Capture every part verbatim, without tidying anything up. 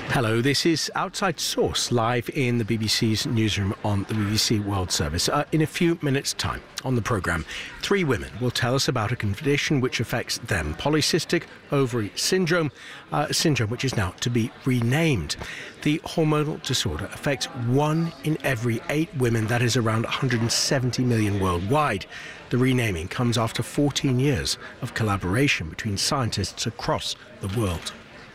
Hello, this is Outside Source, live in the B B C's newsroom on the B B C World Service. Uh, in a few minutes' time on the programme, three women will tell us about a condition which affects them, polycystic ovary syndrome, uh, a syndrome which is now to be renamed. The hormonal disorder affects one in every eight women, that is around one hundred seventy million worldwide. The renaming comes after fourteen years of collaboration between scientists across the world.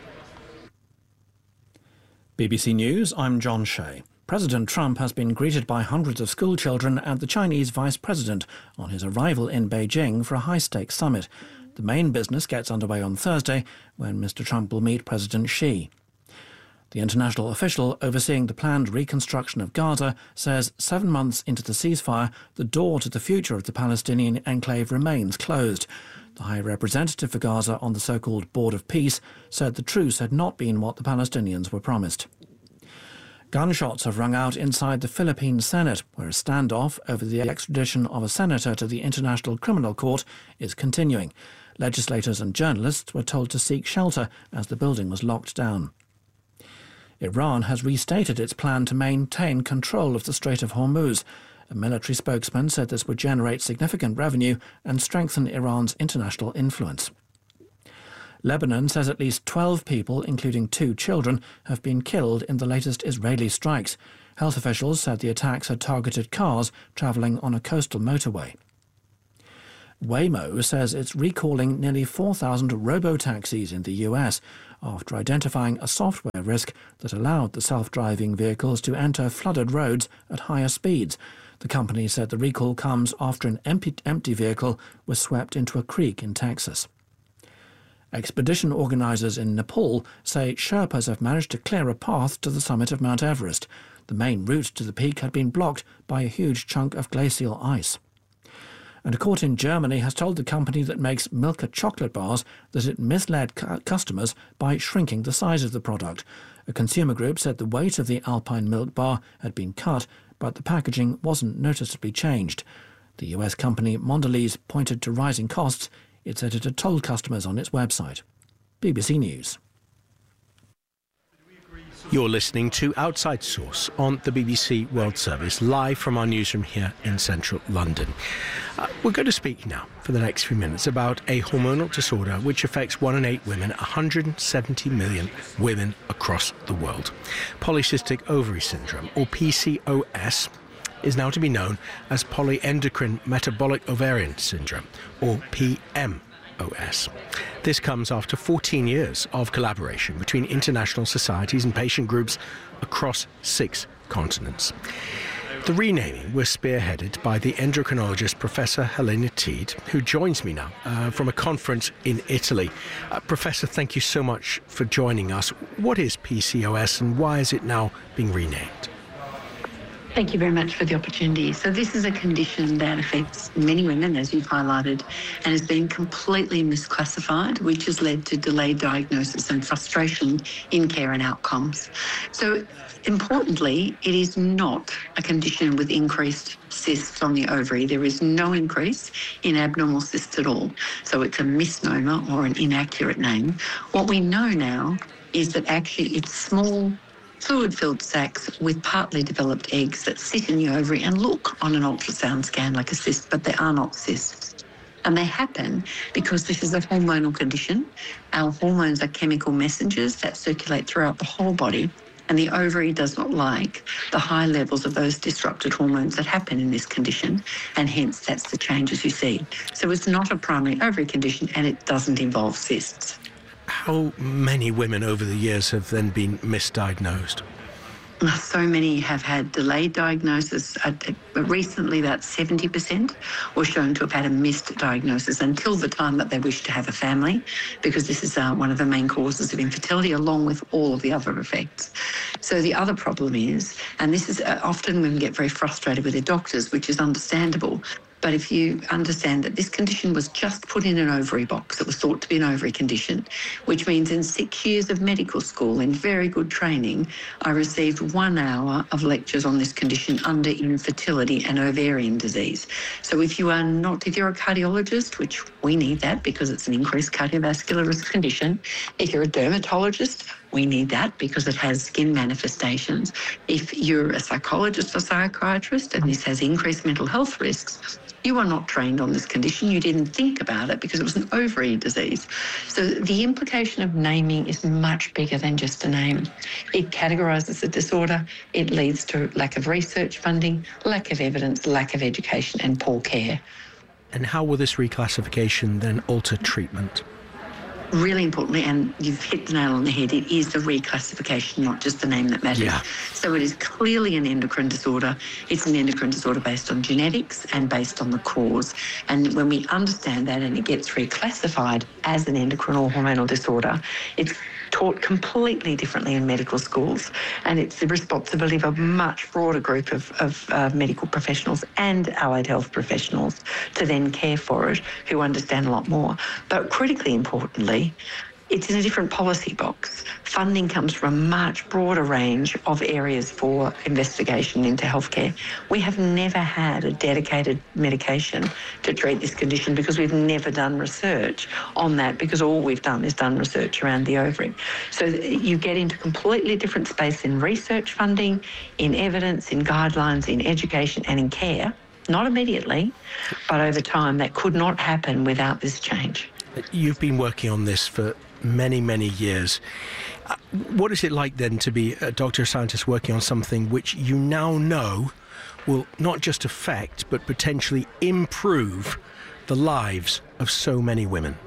B B C News, I'm John Shea. President Trump has been greeted by hundreds of school children and the Chinese vice president on his arrival in Beijing for a high-stakes summit. The main business gets underway on Thursday when Mister Trump will meet President Xi. The international official overseeing the planned reconstruction of Gaza says seven months into the ceasefire, the door to the future of the Palestinian enclave remains closed. The High Representative for Gaza on the so-called Board of Peace said the truce had not been what the Palestinians were promised. Gunshots have rung out inside the Philippine Senate, where a standoff over the extradition of a senator to the International Criminal Court is continuing. Legislators and journalists were told to seek shelter as the building was locked down. Iran has restated its plan to maintain control of the Strait of Hormuz. A military spokesman said this would generate significant revenue and strengthen Iran's international influence. Lebanon says at least twelve people, including two children, have been killed in the latest Israeli strikes. Health officials said the attacks had targeted cars travelling on a coastal motorway. Waymo says it's recalling nearly four thousand robo-taxis in the U S after identifying a software risk that allowed the self-driving vehicles to enter flooded roads at higher speeds. The company said the recall comes after an empty, empty vehicle was swept into a creek in Texas. Expedition organisers in Nepal say Sherpas have managed to clear a path to the summit of Mount Everest. The main route to the peak had been blocked by a huge chunk of glacial ice. And a court in Germany has told the company that makes Milka chocolate bars that it misled cu- customers by shrinking the size of the product. A consumer group said the weight of the Alpine milk bar had been cut, but the packaging wasn't noticeably changed. The U S company Mondelez pointed to rising costs. It said it had told customers on its website. B B C News. You're listening to Outside Source on the B B C World Service, live from our newsroom here in central London. Uh, we're going to speak now for the next few minutes about a hormonal disorder which affects one in eight women, one hundred seventy million women across the world. Polycystic ovary syndrome, or P C O S, is now to be known as polyendocrine metabolic ovarian syndrome, or P M O S. This comes after fourteen years of collaboration between international societies and patient groups across six continents. The renaming was spearheaded by the endocrinologist Professor Helena Teede, who joins me now uh, from a conference in Italy. Uh, Professor, thank you so much for joining us. What is P C O S and why is it now being renamed? Thank you very much for the opportunity. So this is a condition that affects many women, as you've highlighted, and has been completely misclassified, which has led to delayed diagnosis and frustration in care and outcomes. So importantly, it is not a condition with increased cysts on the ovary. There is no increase in abnormal cysts at all. So it's a misnomer or an inaccurate name. What we know now is that actually it's small fluid-filled sacs with partly developed eggs that sit in the ovary and look on an ultrasound scan like a cyst, but they are not cysts. And they happen because this is a hormonal condition. Our hormones are chemical messengers that circulate throughout the whole body, and the ovary does not like the high levels of those disrupted hormones that happen in this condition, and hence that's the changes you see. So it's not a primary ovary condition and it doesn't involve cysts. How many women over the years have then been misdiagnosed? So many have had delayed diagnosis. Uh, recently, about seventy percent were shown to have had a missed diagnosis until the time that they wish to have a family, because this is uh, one of the main causes of infertility, along with all of the other effects. So the other problem is, and this is uh, often women get very frustrated with their doctors, which is understandable, But if you understand that this condition was just put in an ovary box, it was thought to be an ovary condition, which means in six years of medical school, in very good training, I received one hour of lectures on this condition under infertility and ovarian disease. So if you are not, if you're a cardiologist, which we need that because it's an increased cardiovascular risk condition, if you're a dermatologist, we need that because it has skin manifestations. If you're a psychologist or psychiatrist and this has increased mental health risks, you are not trained on this condition. You didn't think about it because it was an ovary disease. So the implication of naming is much bigger than just a name. It categorises a disorder. It leads to lack of research funding, lack of evidence, lack of education and poor care. And how will this reclassification then alter treatment? Really importantly, and you've hit the nail on the head, it is the reclassification, not just the name that matters. Yeah. So it is clearly an endocrine disorder. It's an endocrine disorder based on genetics and based on the cause. And when we understand that and it gets reclassified as an endocrine or hormonal disorder, it's taught completely differently in medical schools, and it's the responsibility of a much broader group of, of uh, medical professionals and allied health professionals to then care for it, who understand a lot more. But critically importantly, it's in a different policy box. Funding comes from a much broader range of areas for investigation into healthcare. We have never had a dedicated medication to treat this condition because we've never done research on that, because all we've done is done research around the ovary. So you get into completely different space in research funding, in evidence, in guidelines, in education and in care. Not immediately, but over time. That could not happen without this change. You've been working on this for many, many years. Uh, what is it like then to be a doctor or scientist working on something which you now know will not just affect but potentially improve the lives of so many women?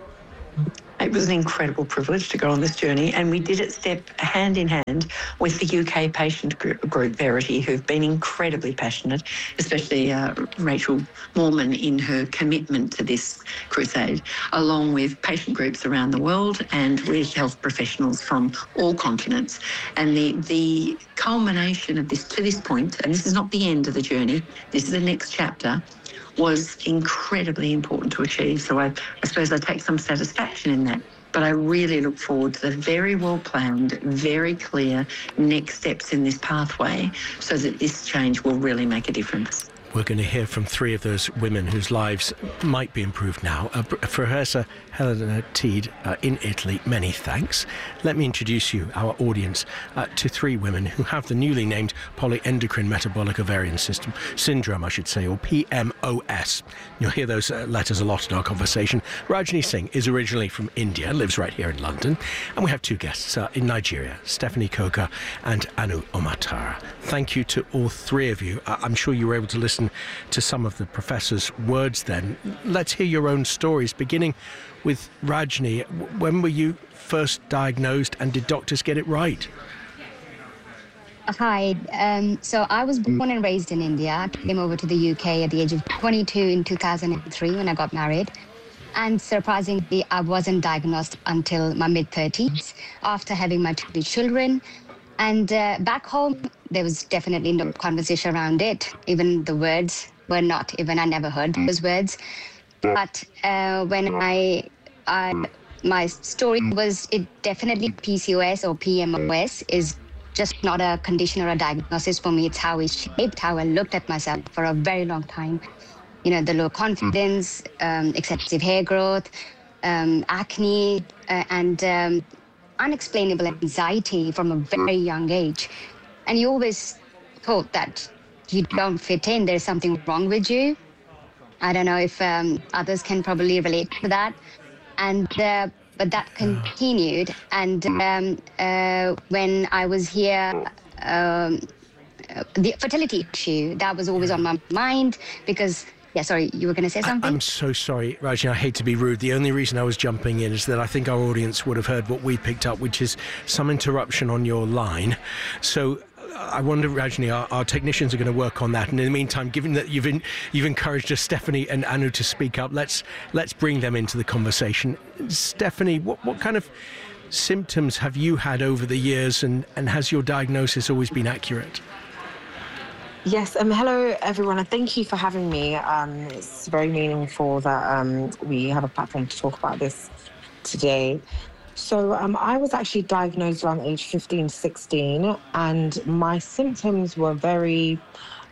It was an incredible privilege to go on this journey, and we did it step hand in hand with the U K patient group, Verity, who've been incredibly passionate, especially uh, Rachel Moorman in her commitment to this crusade, along with patient groups around the world and with health professionals from all continents. And the, the culmination of this to this point, and this is not the end of the journey, this is the next chapter, was incredibly important to achieve. So I, I suppose I take some satisfaction in that. But I really look forward to the very well-planned, very clear next steps in this pathway so that this change will really make a difference. We're going to hear from three of those women whose lives might be improved now. Uh, Professor Helena Teede uh, in Italy, many thanks. Let me introduce you, our audience, uh, to three women who have the newly named polyendocrine metabolic ovarian system syndrome, I should say, or P M O S. You'll hear those uh, letters a lot in our conversation. Rajni Singh is originally from India, lives right here in London, and we have two guests uh, in Nigeria, Stephanie Coker and Anu Omatara. Thank you to all three of you. Uh, I'm sure you were able to listen to some of the professor's words then. Let's hear your own stories, beginning with Rajni. When were you first diagnosed and did doctors get it right? Hi, um, so I was born and raised in India. I came over to the U K at the age of twenty-two in two thousand three when I got married. And surprisingly, I wasn't diagnosed until my mid-thirties after having my two children. And uh, back home, there was definitely no conversation around it. Even the words were not, even I never heard those words. But uh, when I, I, my story was, it definitely P C O S or P M O S is just not a condition or a diagnosis for me. It's how it shaped how I looked at myself for a very long time. You know, the low confidence, um, excessive hair growth, um, acne, uh, and um, unexplainable anxiety from a very young age. And you always thought that you don't fit in, there's something wrong with you. I don't know if um, others can probably relate to that. And uh, but that continued. And um, uh, when I was here, um, the fertility issue, that was always on my mind because Yeah, sorry, you were going to say something? I'm so sorry, Rajni, I hate to be rude. The only reason I was jumping in is that I think our audience would have heard what we picked up, which is some interruption on your line. So I wonder, Rajni, our, our technicians are going to work on that. And in the meantime, given that you've in, you've encouraged us, Stephanie and Anu, to speak up, let's let's bring them into the conversation. Stephanie, what, what kind of symptoms have you had over the years, and, and has your diagnosis always been accurate? Yes, um, hello everyone, and thank you for having me. Um, it's very meaningful that um, we have a platform to talk about this today. So um, I was actually diagnosed around age fifteen, sixteen, and my symptoms were very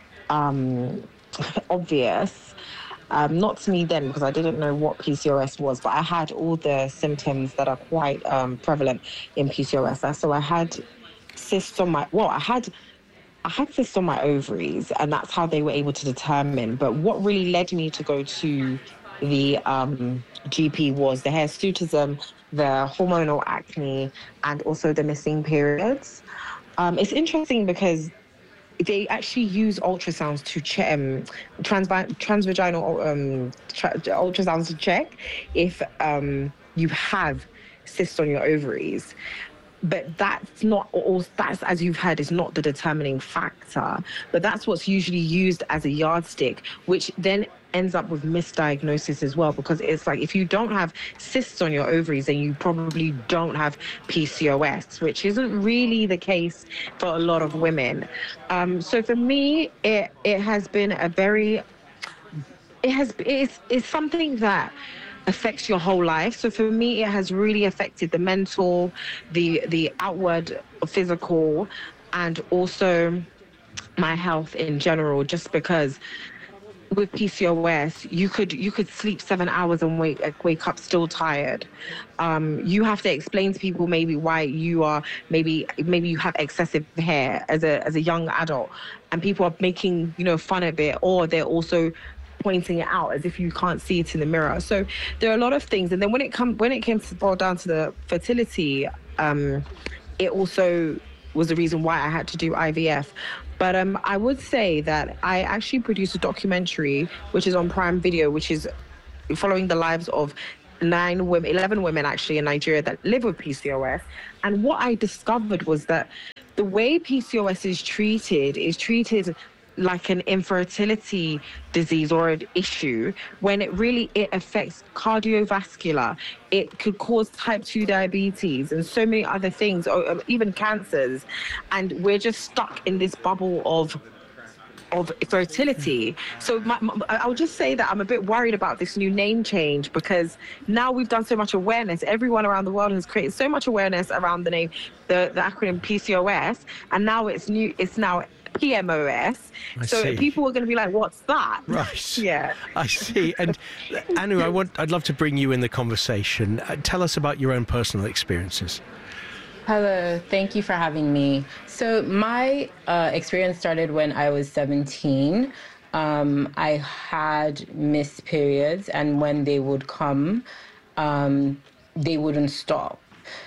um, obvious. Um, not to me then, because I didn't know what P C O S was, but I had all the symptoms that are quite um, prevalent in P C O S. So I had cysts on my, well, I had I had cysts on my ovaries, and that's how they were able to determine. But what really led me to go to the um, G P was the hirsutism, the hormonal acne, and also the missing periods. Um, it's interesting because they actually use ultrasounds to check, um, trans- transvaginal um, tra- ultrasounds to check if um, you have cysts on your ovaries. But that's not all, that's, as you've heard, is not the determining factor. But that's what's usually used as a yardstick, which then ends up with misdiagnosis as well, because it's like if you don't have cysts on your ovaries, then you probably don't have P C O S, which isn't really the case for a lot of women. Um, so for me, it it has been a very, it has it's it's something that affects your whole life. So for me, it has really affected the mental, the the outward physical, and also my health in general, just because with P C O S, you could you could sleep seven hours and wake wake up still tired. Um, you have to explain to people maybe why you are maybe maybe you have excessive hair as a as a young adult, and people are making you know fun of it, or they're also pointing it out as if you can't see it in the mirror. So there are a lot of things. And then when it come when it came to boil down to the fertility, um, it also was the reason why I had to do I V F. But um, I would say that I actually produced a documentary, which is on Prime Video, which is following the lives of nine women, eleven women actually in Nigeria that live with P C O S. And what I discovered was that the way P C O S is treated is treated like an infertility disease or an issue, when it really, it affects cardiovascular. It could cause type two diabetes and so many other things, or even cancers. And we're just stuck in this bubble of of fertility. So my, my, I'll just say that I'm a bit worried about this new name change, because now we've done so much awareness. Everyone around the world has created so much awareness around the name, the, the acronym P C O S, and now it's new. It's now P M O S. I so see. People are going to be like, "What's that?" Right. Yeah. I see. And Anu, I want, I'd love to bring you in the conversation. Uh, tell us about your own personal experiences. Hello, thank you for having me. So my uh, experience started when I was seventeen. Um, I had missed periods, and when they would come, um, they wouldn't stop.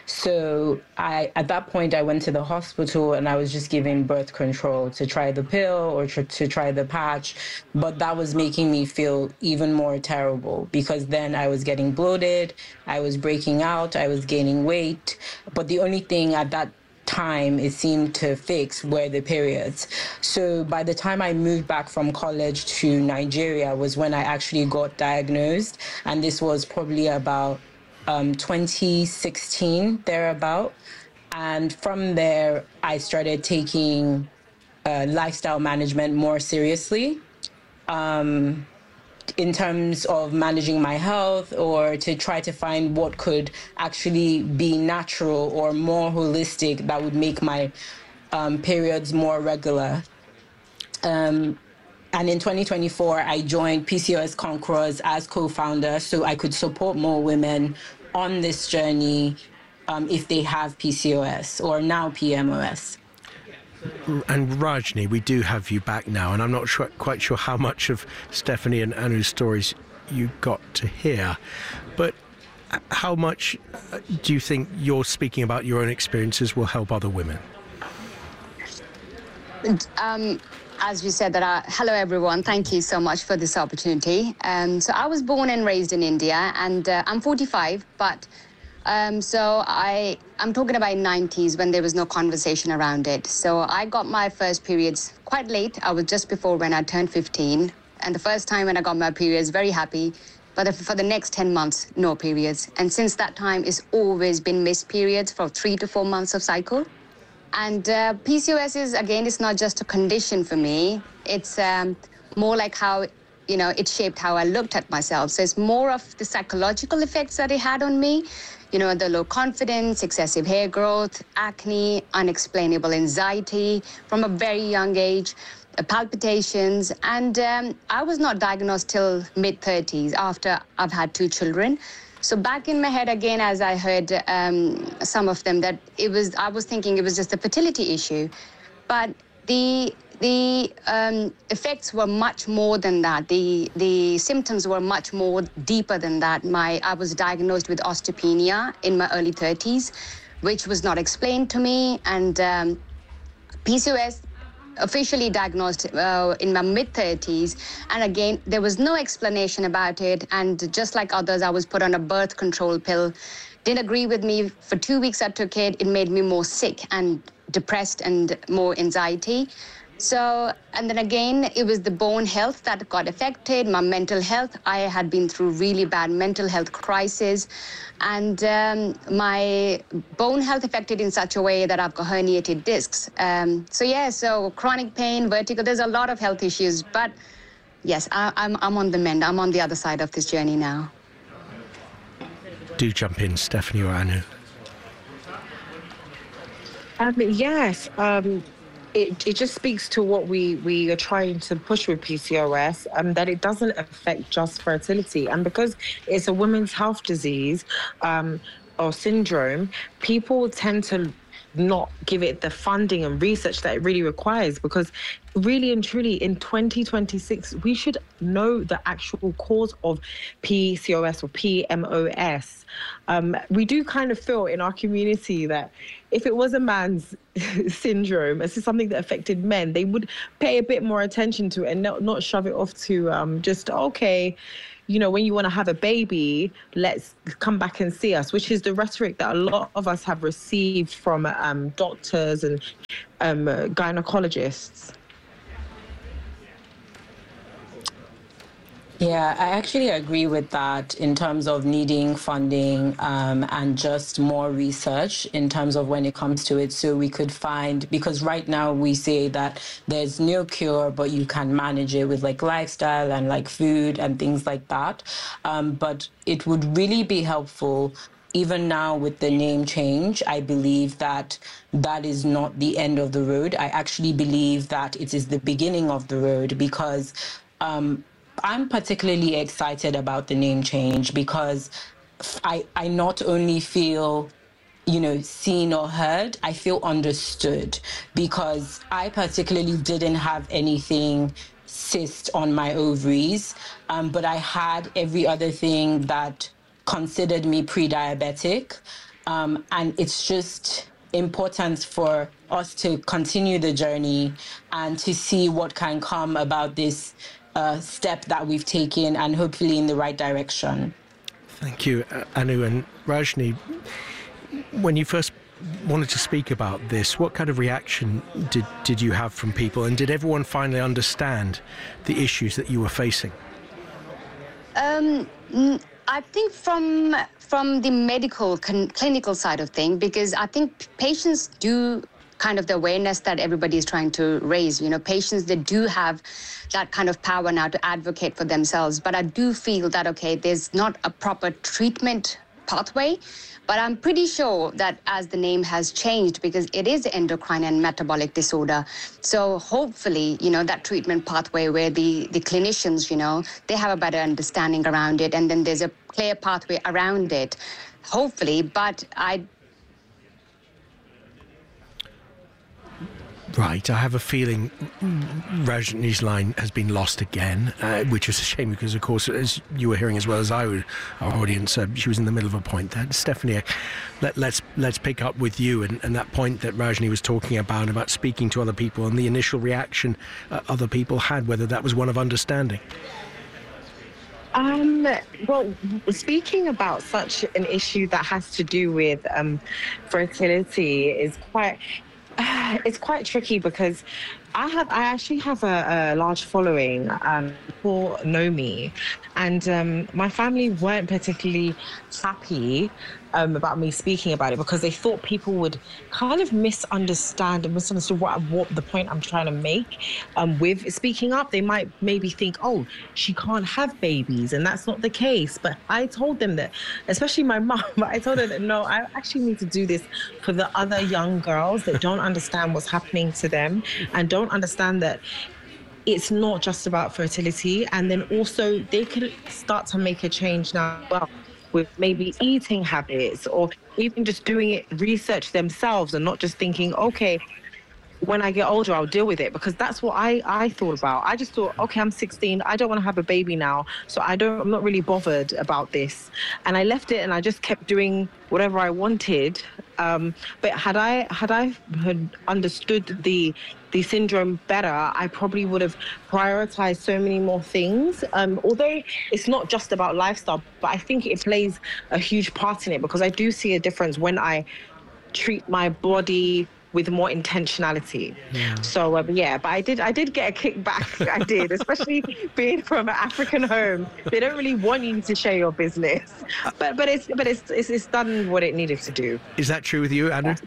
So I, at that point, I went to the hospital and I was just given birth control to try the pill or to, to try the patch. But that was making me feel even more terrible, because then I was getting bloated, I was breaking out, I was gaining weight. But the only thing at that time it seemed to fix were the periods. So by the time I moved back from college to Nigeria was when I actually got diagnosed. And this was probably about Um, twenty sixteen, thereabout. And from there, I started taking uh, lifestyle management more seriously um, in terms of managing my health, or to try to find what could actually be natural or more holistic that would make my um, periods more regular. Um, And in twenty twenty-four, I joined P C O S Conquerors as co-founder, so I could support more women on this journey um, if they have P C O S, or now P M O S. And Rajni, we do have you back now, and I'm not sure, quite sure how much of Stephanie and Anu's stories you got to hear, but how much do you think you're speaking about your own experiences will help other women? Um, as you said, that I, hello everyone, thank you so much for this opportunity. Um, so I was born and raised in India, and uh, I'm forty-five, but um, so I, I'm talking about nineties when there was no conversation around it. So I got my first periods quite late. I was just before when I turned fifteen, and the first time when I got my periods, very happy. But for the next ten months, no periods. And since that time, it's always been missed periods for three to four months of cycle. And uh, P C O S is, again, it's not just a condition for me. It's um, more like how, you know, it shaped how I looked at myself. So it's more of the psychological effects that it had on me. You know, the low confidence, excessive hair growth, acne, unexplainable anxiety from a very young age, uh, palpitations. And um, I was not diagnosed till mid thirties after I've had two children. So back in my head again, as I heard um, some of them, that it was, I was thinking it was just a fertility issue. But the the um, effects were much more than that. The the symptoms were much more deeper than that. My I was diagnosed with osteopenia in my early thirties, which was not explained to me, and um, P C O S officially diagnosed uh, in my mid thirties, and again there was no explanation about it. And just like others, I was put on a birth control pill. Didn't agree with me. For two weeks I took it. It made me more sick and depressed and more anxiety. So, and then again, it was the bone health that got affected, my mental health. I had been through really bad mental health crisis, and um, my bone health affected in such a way that I've got herniated discs. Um, so yeah, so chronic pain, vertigo, there's a lot of health issues, but yes, I, I'm, I'm on the mend. I'm on the other side of this journey now. Do jump in, Stephanie or Anu. Um, yes, um, it, it just speaks to what we, we are trying to push with P C O S, um, that it doesn't affect just fertility. And because it's a women's health disease um, or syndrome, people tend to not give it the funding and research that it really requires, because really and truly in twenty twenty-six, we should know the actual cause of P C O S or P M O S. Um, we do kind of feel in our community that if it was a man's syndrome, this is something that affected men, they would pay a bit more attention to it and not, not shove it off to um, just, okay, you know, when you want to have a baby, let's come back and see us, which is the rhetoric that a lot of us have received from um, doctors and um, uh, gynecologists. Yeah, I actually agree with that in terms of needing funding um, and just more research in terms of when it comes to it, so we could find, because right now we say that there's no cure, but you can manage it with like lifestyle and like food and things like that. Um, but it would really be helpful. Even now with the name change, I believe that that is not the end of the road. I actually believe that it is the beginning of the road, because um, I'm particularly excited about the name change because I, I not only feel, you know, seen or heard, I feel understood, because I particularly didn't have anything cyst on my ovaries, um, but I had every other thing that considered me pre-diabetic. Um, and it's just important for us to continue the journey and to see what can come about this uh, step that we've taken, and hopefully in the right direction. Thank you, Anu. And Rajni, when you first wanted to speak about this, what kind of reaction did, did you have from people? And did everyone finally understand the issues that you were facing? Um, I think from from the medical, con- clinical side of things, because I think patients do kind of the awareness that everybody is trying to raise. You know, patients, they do have that kind of power now to advocate for themselves. But I do feel that, okay, there's not a proper treatment pathway. But I'm pretty sure that as the name has changed, because it is endocrine and metabolic disorder, so hopefully, you know, that treatment pathway where the, the clinicians, you know, they have a better understanding around it, and then there's a clear pathway around it, hopefully. But I... Right, I have a feeling Rajni's line has been lost again, uh, which is a shame because, of course, as you were hearing as well as I would, our audience, uh, she was in the middle of a point there. Stephanie, let, let's let's pick up with you and, and that point that Rajni was talking about, about speaking to other people and the initial reaction uh, other people had, whether that was one of understanding. Um, well, speaking about such an issue that has to do with um, fertility is quite... It's quite tricky because I have, I actually have a, a large following. Um, people know me, and um, my family weren't particularly happy um, about me speaking about it because they thought people would kind of misunderstand and misunderstood what, what the point I'm trying to make um, with speaking up. They might maybe think, oh, she can't have babies, and that's not the case. But I told them that, especially my mom, I told her that no, I actually need to do this for the other young girls that don't understand what's happening to them and don't understand that it's not just about fertility. And then also they could start to make a change now as well with maybe eating habits or even just doing it, research themselves and not just thinking, okay, when I get older, I'll deal with it, because that's what I, I thought about. I just thought, okay, I'm sixteen. I don't want to have a baby now. So I don't, I'm not really bothered about this. And I left it and I just kept doing whatever I wanted. Um, but had I, had I had understood the, the syndrome better, I probably would have prioritized so many more things. Um, although it's not just about lifestyle, but I think it plays a huge part in it, because I do see a difference when I treat my body with more intentionality. Yeah. So um, yeah, but I did I did get a kickback. I did, especially being from an African home. They don't really want you to share your business, but but it's but it's it's, it's done what it needed to do. Is that true with you, Anu?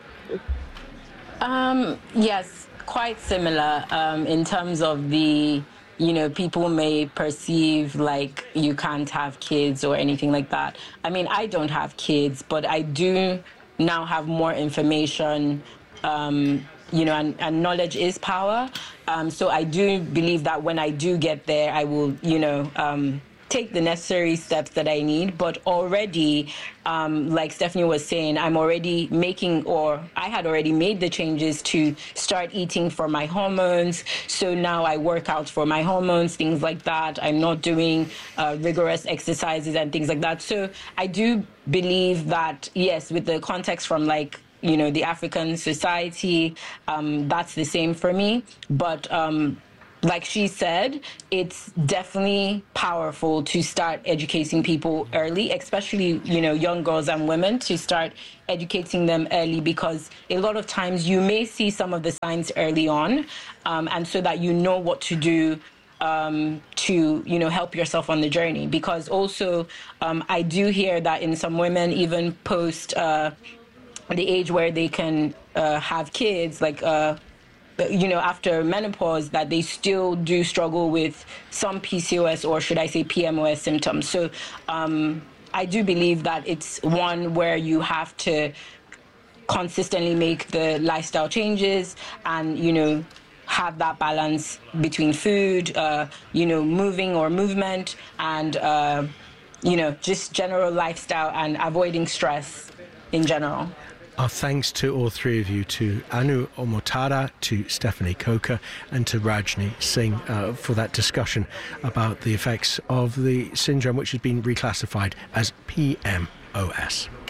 Um, yes, quite similar um, in terms of the, you know, people may perceive like you can't have kids or anything like that. I mean, I don't have kids, but I do now have more information. Um, you know, and, and knowledge is power. Um, so I do believe that when I do get there, I will, you know, um, take the necessary steps that I need. But already, um, like Stephanie was saying, I'm already making, or I had already made the changes to start eating for my hormones. So now I work out for my hormones, things like that. I'm not doing uh, rigorous exercises and things like that. So I do believe that, yes, with the context from like, you know, the African society, um, that's the same for me. But um, like she said, it's definitely powerful to start educating people early, especially, you know, young girls and women, to start educating them early, because a lot of times you may see some of the signs early on, um, and so that you know what to do Um, to, you know, help yourself on the journey. Because also, um, I do hear that in some women, even post uh, the age where they can uh, have kids, like, uh, you know, after menopause, that they still do struggle with some P C O S, or should I say P M O S symptoms. So um, I do believe that it's one where you have to consistently make the lifestyle changes and, you know, have that balance between food, uh, you know, moving or movement, and, uh, you know, just general lifestyle and avoiding stress in general. Our thanks to all three of you, to Anu Omotara, to Stephanie Coker, and to Rajni Singh uh, for that discussion about the effects of the syndrome, which has been reclassified as P M O S.